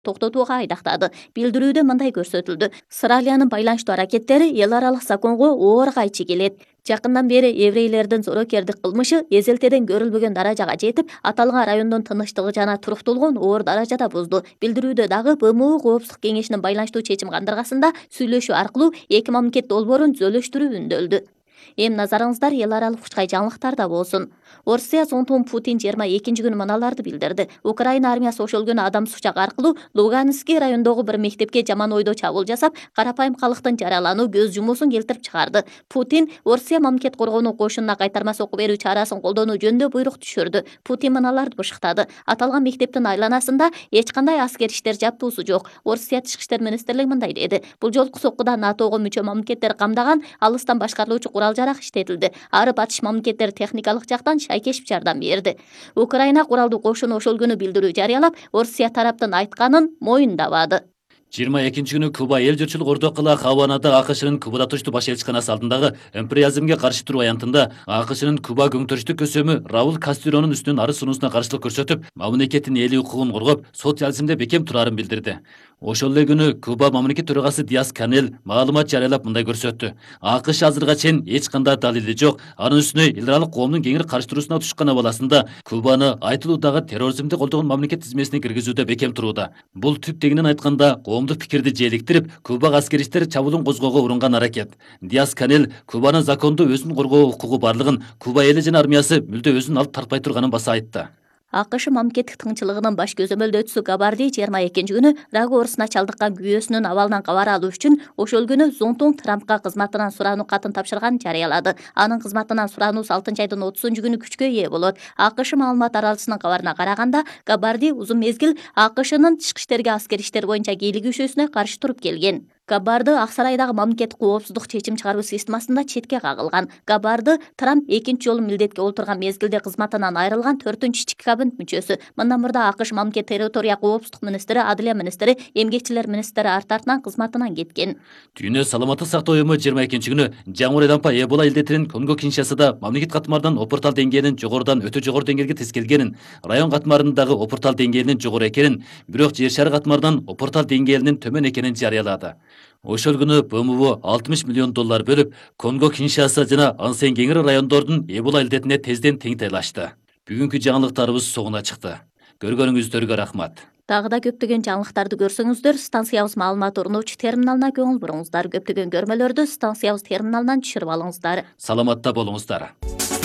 токтотууга айдактады. Билдирүүдө мындай көрсөтүлдү. Сыралиянын байланыштуу аракеттери эл аралык законго оор кайчы келет. Жакындан бери еврейлердин зорокердик кылмышы эзелтеден көрүлбөгөн даражага жетип, аталган райондун тынычтыгы жана туруктуулугун оор даражада бузду. Билдирүүдө дагы БМУ Коопсуздук кеңешинин байланыштуу чечим кандыргасында сүйлөшүү аркылуу эки мамлекет долбоорун түзөлүштүрүү үндөлдү. Эми назарыңыздар эл аралык учкай жаңылыктарда болсун. Орусия зонтун Путин 22-күнү мыналарды билдирди. Украина армиясы ошол күнү адамсыз учак аркылуу Луганский райондогу бир мектепке жаман ойдо чабуул жасап, карапайым калктын жаралануу көз жумуусун келтирип чыгарды. Путин Орусия мамлекет коргонуу кошунуна кайтармас окуу берүү чарасын колдонуу жөнүндө буйрук түшүрдү. Путин мыналарды бышыктады. Аталган мектептин айланасында эч кандай аскер иштер жаптуусу жок. Орусия тышкы иштер министрлиги мындай деди. Бул жолку соккуда НАТОго мүчө мамлекеттер камдаган алыстан башкарылуучу курал-жарак иштетилди. Ары батыш мамлекеттери техникалык жактан шайкешип жардам берди. Украина куралдуу кошуну ошол күнү билдирүү жарыялап, Орусия тараптын айтканын моюндабады. 22-күнү Куба эл журтчулук ордо кыла Хаванада АКШнын Кубада туруштуу баш элчиканасы алдындагы империализмге каршы туруу аянтында АКШнын Куба көңтөрүштүк көсөмү Рауль Кастиронун үстүнөн арыз сунуусуна каршылык көрсөтүп, мамлекеттин эли укугун коргоп, социализмде бекем турарын билдирди. Ошол эле күнү Куба мамлекет төрагасы Диас-Канел маалымат жарыялап мындай көрсөттү. АКШ азырга чейин эч кандай далили жок, анын үстүнө эл аралык коомдун кеңири каршы туруусуна тушкан абаласында Кубаны айтылуудагы терроризмди колдогон мамлекет тизмесине киргизүүдө бекем турууда. Бул түп тегинен айтканда коомдук пикирди жээликтирип, Кубага аскериштер чабуулун козгоого урунган аракет. Диас-Канел Кубанын закондуу өзүн коргоо укугу барлыгын Куба эли жана армиясы мүлдө өзүн алып тарпай турганын баса айтты. АКШ мамлекеттик тыңчылыгынын баш көзөмөлдөөчүсү Габарди 22-күнү рак оорусуна чалдыккан күйөөсүнүн абалынан кабар алуу үчүн ошол күнү Зонтун Трампка кызматынан сураануу катын тапшырганын жарыялады. Анын кызматынан сураануу 6-айдын 30-күнү күчкө ээ болот. АКШ маалымат аралышынын кабарына караганда, Габарди узун мезгил АКШнын тышкы иштерге аскер иштер боюнча кийлигишүүсүнө каршы туруп келген. Габарды Ак сарайдагы мамлекеттик коопсуздук чечим чыгаруу системасында четке кагылган. Габарды Трамп экинчи жолу милдетке олтурган мезгилде кызматынан айрылган 4-ички кабинет мүчөсү. Мындан мурда АКШ мамлекет территория коопсуздук министри, адылия министри, эмгекчилер министри артынан кызматынан кеткен. Дүйнө саламаттык сактоо уюму 22-күнү жаңы дампа Эбола илдетинин Конго Киншасада мамлекет катмарынан опуртал деңгээлинин жогорудан өтө жогору деңгээлге тескелгенин, район катмарындагы опуртал деңгээлинин жогору экенин, бирок жер шары катмарынан опуртал деңгээлинин төмөн экенин жарыялады. Ошол күнү БМУ $60 миллион бөлүп, Конго Киншаса жана Ансен кеңири райондордун Эбола илдетине тезден тең тайлашты. Бүгүнкү жаңылыктарыбыз соңуна чыкты. Көргөнүңүздөргө рахмат. Дагы да көптөгөн жаңылыктарды көрсөңүздөр, станциябыз маалымат орнотуучу терминалына көңүл буруңуздар. Көптөгөн көрмөлөрдү станциябыз терминалынан түшүрүп алыңыздар. Саламатта болуңуздар.